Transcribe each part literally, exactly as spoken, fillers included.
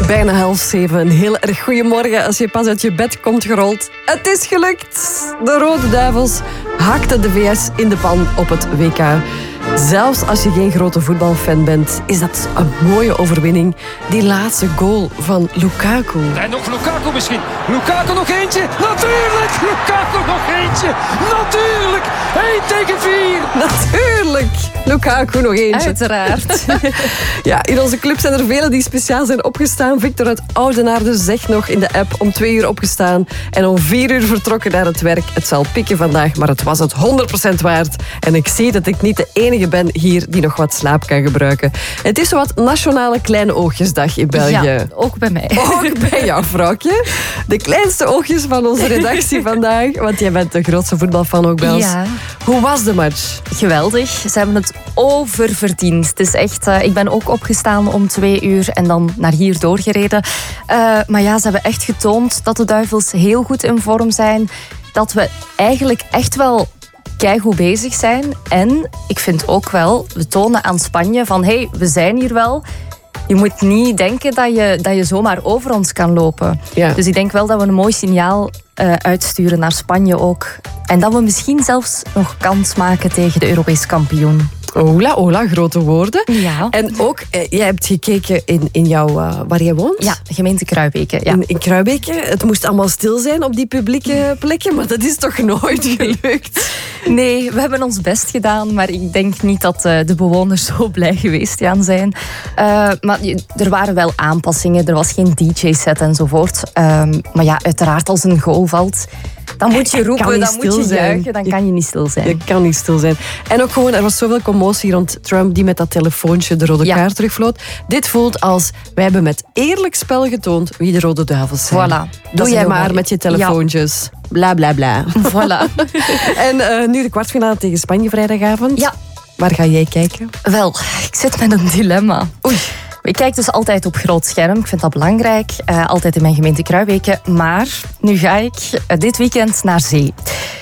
Bijna half zeven. Een heel erg goeiemorgen als je pas uit je bed komt gerold. Het is gelukt. De Rode Duivels hakten de V S in de pan op het W K. Zelfs als je geen grote voetbalfan bent, is dat een mooie overwinning. Die laatste goal van Lukaku. En nog Lukaku misschien. Lukaku nog eentje. Natuurlijk. Lukaku nog eentje. Natuurlijk. één tegen vier. Natuurlijk. Lukaku nog eentje. Uiteraard. Ja, in onze club zijn er velen die speciaal zijn opgestaan. Victor uit Oudenaarde zegt nog in de app om twee uur opgestaan en om vier uur vertrokken naar het werk. Het zal pikken vandaag, maar het was het honderd procent waard. En ik zie dat ik niet de enige ben hier die nog wat slaap kan gebruiken. Het is zowat Nationale Kleine Oogjesdag in België. Ja, ook bij mij. Ook bij jou, vrouwtje. De kleinste oogjes van onze redactie vandaag. Want jij bent de grootste voetbalfan ook, Bels. Ja. Hoe was de match? Geweldig. Ze hebben het oververdiend. Het is echt, uh, ik ben ook opgestaan om twee uur en dan naar hier doorgereden. Uh, maar ja, ze hebben echt getoond dat de Duivels heel goed in vorm zijn. Dat we eigenlijk echt wel keigoed bezig zijn. En ik vind ook wel, we tonen aan Spanje van hé, hey, we zijn hier wel. Je moet niet denken dat je, dat je zomaar over ons kan lopen. Ja. Dus ik denk wel dat we een mooi signaal uh, uitsturen naar Spanje ook. En dat we misschien zelfs nog kans maken tegen de Europees kampioen. Ola, ola, grote woorden. Ja. En ook, eh, jij hebt gekeken in, in jouw, uh, waar jij woont? Ja, gemeente Kruibeke. Ja. In, in Kruibeke. Het moest allemaal stil zijn op die publieke plekken, maar dat is toch nooit gelukt? Nee, we hebben ons best gedaan, maar ik denk niet dat uh, de bewoners zo blij geweest gaan zijn. Uh, maar er waren wel aanpassingen, er was geen D J-set enzovoort. Uh, maar ja, uiteraard als een goal valt, dan moet je roepen, dan moet je juichen, dan kan je niet stil zijn. Je kan niet stil zijn. En ook gewoon, er was zoveel commotie rond Trump die met dat telefoontje de rode ja. kaart terugvloot. Dit voelt als, wij hebben met eerlijk spel getoond wie de Rode Duivels zijn. Voilà. Doe jij maar mooi. met je telefoontjes. Ja. Bla, bla, bla. Voilà. En uh, nu de kwartfinale tegen Spanje vrijdagavond. Ja. Waar ga jij kijken? Wel, ik zit met een dilemma. Oei. Ik kijk dus altijd op groot scherm. Ik vind dat belangrijk. Uh, altijd in mijn gemeente Kruibeke. Maar nu ga ik uh, dit weekend naar zee.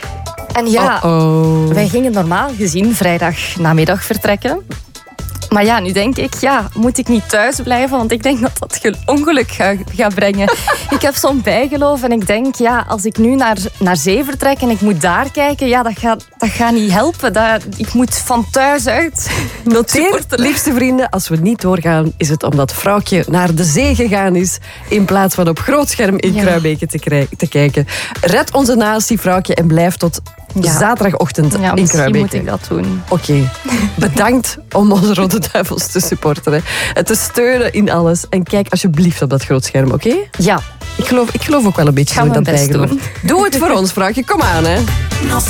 En ja, Uh-oh. wij gingen normaal gezien vrijdag namiddag vertrekken. Maar ja, nu denk ik, ja, moet ik niet thuis blijven? Want ik denk dat dat ongeluk gaat ga brengen. Ik heb zo'n bijgeloof en ik denk, ja, als ik nu naar, naar zee vertrek en ik moet daar kijken, ja, dat gaat, dat gaat niet helpen. Dat, ik moet van thuis uit. Noteer, liefste vrienden, als we niet doorgaan, is het omdat vrouwtje naar de zee gegaan is in plaats van op groot scherm in ja. Kruibeke te, kri- te kijken. Red onze natie, vrouwtje, en blijf tot ja. zaterdagochtend ja, in Kruibeke. moet ik dat doen. Oké, okay. Bedankt om onze Rode Duivels te supporteren. En te steunen in alles. En kijk alsjeblieft op dat groot scherm, oké? Okay? Ja. Ik geloof, ik geloof ook wel een beetje Gaan in dat best bijgeloof. doen. Doe het voor ons, vrouwtje. Kom aan, hè.